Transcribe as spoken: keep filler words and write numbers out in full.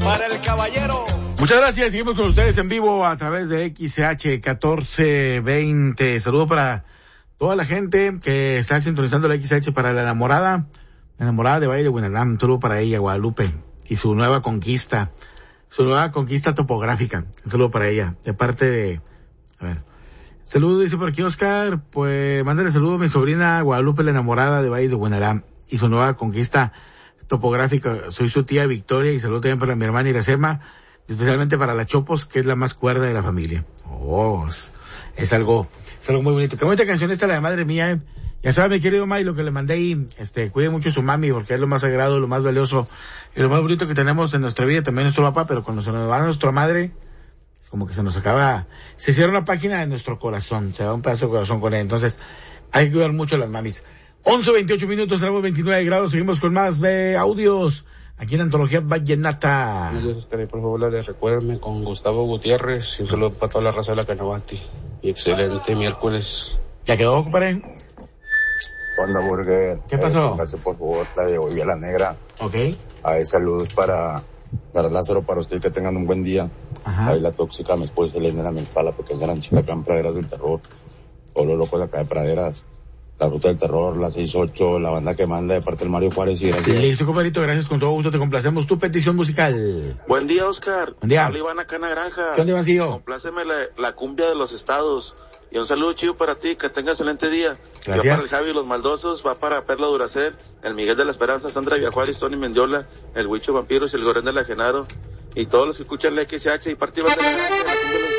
para el caballero. Muchas gracias, seguimos con ustedes en vivo a través de X C H catorce veinte. Saludo para toda la gente que está sintonizando la X C H, para la enamorada, la enamorada de Valle de Buenalán. Un saludo para ella, Guadalupe, y su nueva conquista, su nueva conquista topográfica. Un saludo para ella, de parte de, a ver, saludo, dice por aquí Oscar, pues mándale saludo a mi sobrina Guadalupe, la enamorada de Valle de Buenalán, y su nueva conquista topográfica. Soy su tía Victoria, y saludo también para mi hermana Iracema, especialmente para la Chopos, que es la más cuerda de la familia. Oh, es, es algo, es algo muy bonito. Qué bonita canción esta, la de Madre Mía, eh. Ya sabe, mi querido May, lo que le mandé ahí, este, cuide mucho a su mami, porque es lo más sagrado, lo más valioso, y lo más bonito que tenemos en nuestra vida, también nuestro papá, pero cuando se nos va nuestra madre, es como que se nos acaba, se cierra una página de nuestro corazón, se va un pedazo de corazón con él. Entonces, hay que cuidar mucho a las mamis. once veintiocho minutos, tenemos veintinueve grados, seguimos con más de audios aquí en Antología Vallenata. Por favor, les recuérdenme con Gustavo Gutiérrez, y un saludo para toda la raza de la Canavati. Y excelente miércoles. ¿Ya quedó, compadre? Onda Burger. ¿Qué pasó? Eh, póngase, por favor, la de Olvía la Negra. Ok. Ahí saludos para, para Lázaro, para usted, que tengan un buen día. Ajá. Ahí la tóxica, mi esposa Elena Mentala, pequeña Rancita acá en Praderas del Terror. Todos los locos acá de Praderas. La Ruta del Terror, la seis ocho, la banda que manda de parte del Mario Juárez, y gracias. Listo, compadrito, gracias, con todo gusto te complacemos. Tu petición musical. Buen día, Oscar. Buen día. Habla Iván acá en la granja. ¿Qué onda, Ivancillo? Compláceme la, la cumbia de los estados. Y un saludo chido para ti, que tengas excelente día. Gracias. Va para el Javi y los Maldosos, va para Perla Duracel, el Miguel de la Esperanza, Sandra Villajuárez, Tony Mendiola, el Huicho Vampiros y el Gorén de la Genaro. Y todos los que escuchan la X H y partimos de la granja, la cumbia de los